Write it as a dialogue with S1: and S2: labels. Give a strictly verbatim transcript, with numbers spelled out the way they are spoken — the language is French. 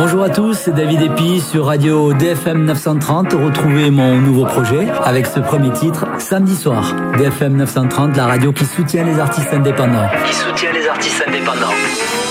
S1: Bonjour à tous, c'est David Epi sur Radio D F M neuf cent trente. Retrouvez mon nouveau projet avec ce premier titre, Samedi soir. D F M neuf cent trente, la radio qui soutient les artistes indépendants.
S2: Qui soutient les artistes indépendants.